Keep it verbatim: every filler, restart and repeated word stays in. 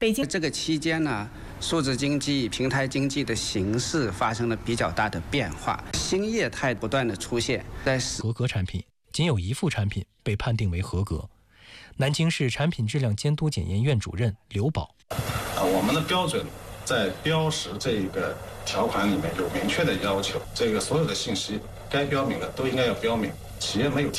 北京这个期间呢，数字经济、平台经济的形式发生了比较大的变化，新业态不断的出现。在合格产品仅有一副产品被判定为合格。南京市产品质量监督检验院主任刘宝， 啊，我们的标准在标识这个条款里面有明确的要求，这个所有的信息该标明的都应该要标明，企业没有提